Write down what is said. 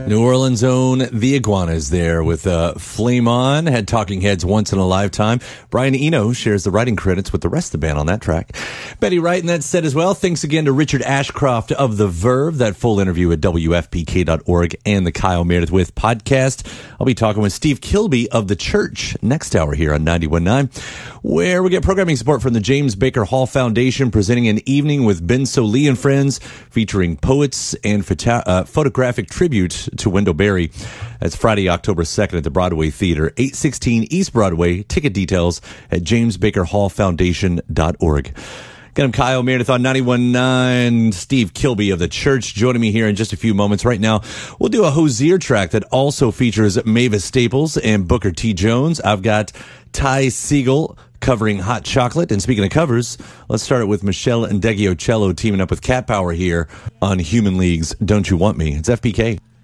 New Orleans' own The Iguanas there with Flame On. Had Talking Heads Once in a Lifetime. Brian Eno shares the writing credits with the rest of the band on that track. Betty Wright in that set as well. Thanks again to Richard Ashcroft of The Verve. That full interview at WFPK.org and the Kyle Meredith With podcast. I'll be talking with Steve Kilby of The Church next hour here on 91.9, where we get programming support from the James Baker Hall Foundation, presenting an evening with Ben Sollee and friends, featuring poets and photographic tribute to Wendell Berry. That's Friday, October 2nd at the Broadway Theater, 816 East Broadway. Ticket details at jamesbakerhallfoundation.org. Again, I'm Kyle Meredith on 91.9. Steve Kilby of The Church joining me here in just a few moments. Right now, we'll do a Hozier track that also features Mavis Staples and Booker T. Jones. I've got Ty Segall covering Hot Chocolate. And speaking of covers, let's start it with Michelle and Deggiocello teaming up with Cat Power here on Human League's Don't You Want Me. It's FPK.